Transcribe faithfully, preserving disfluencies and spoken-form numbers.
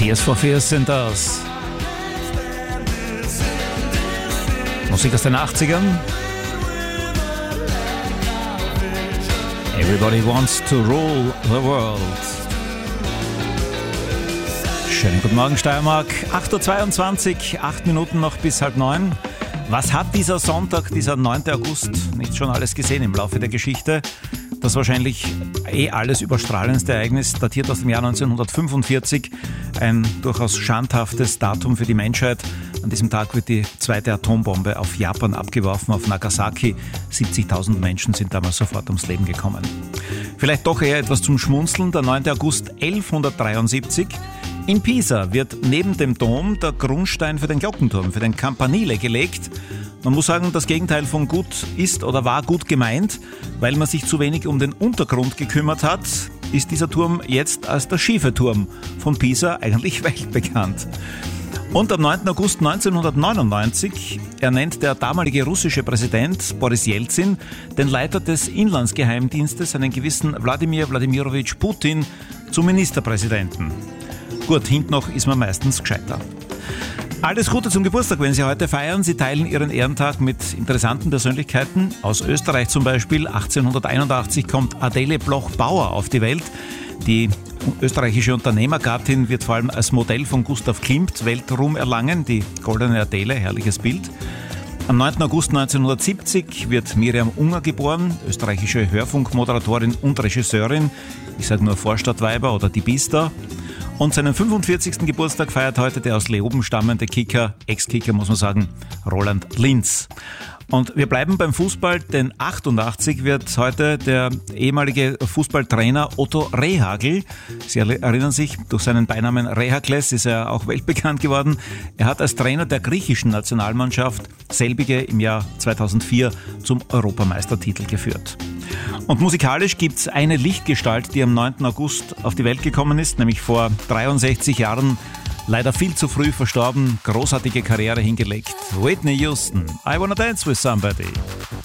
Tears for Fears sind das. Musik aus den achtzigern. Everybody wants to rule the world. Schönen guten Morgen Steiermark. acht Uhr zweiundzwanzig, acht Minuten noch bis halb neun. Was hat dieser Sonntag, dieser neunten August, nicht schon alles gesehen im Laufe der Geschichte? Das wahrscheinlich eh alles überstrahlendste Ereignis datiert aus dem Jahr neunzehnhundertfünfundvierzig. Ein durchaus schandhaftes Datum für die Menschheit. An diesem Tag wird die zweite Atombombe auf Japan abgeworfen, auf Nagasaki. siebzigtausend Menschen sind damals sofort ums Leben gekommen. Vielleicht doch eher etwas zum Schmunzeln. Der neunten August elfhundertdreiundsiebzig. In Pisa wird neben dem Dom der Grundstein für den Glockenturm, für den Campanile gelegt. Man muss sagen, das Gegenteil von gut ist oder war gut gemeint, weil man sich zu wenig um den Untergrund gekümmert hat, ist dieser Turm jetzt als der schiefe Turm von Pisa eigentlich weltbekannt. Und am neunten August neunzehnhundertneunundneunzig ernennt der damalige russische Präsident Boris Jelzin den Leiter des Inlandsgeheimdienstes, einen gewissen Wladimir Wladimirowitsch Putin, zum Ministerpräsidenten. Gut, hinten noch ist man meistens gescheiter. Alles Gute zum Geburtstag, wenn Sie heute feiern. Sie teilen Ihren Ehrentag mit interessanten Persönlichkeiten. Aus Österreich zum Beispiel. achtzehnhunderteinundachtzig kommt Adele Bloch-Bauer auf die Welt. Die österreichische Unternehmergattin wird vor allem als Modell von Gustav Klimt Weltruhm erlangen. Die goldene Adele, herrliches Bild. Am neunten August neunzehnhundertsiebzig wird Miriam Unger geboren, österreichische Hörfunkmoderatorin und Regisseurin. Ich sage nur Vorstadtweiber oder Die Biester. Und seinen fünfundvierzigsten Geburtstag feiert heute der aus Leoben stammende Kicker, Ex-Kicker muss man sagen, Roland Linz. Und wir bleiben beim Fußball, denn achtundachtzig wird heute der ehemalige Fußballtrainer Otto Rehhagel, Sie erinnern sich, durch seinen Beinamen Rehakles ist er auch weltbekannt geworden. Er hat als Trainer der griechischen Nationalmannschaft selbige im Jahr zweitausendvier zum Europameistertitel geführt. Und musikalisch gibt's eine Lichtgestalt, die am neunten August auf die Welt gekommen ist, nämlich vor dreiundsechzig Jahren, leider viel zu früh verstorben, großartige Karriere hingelegt. Whitney Houston, I Wanna Dance With Somebody.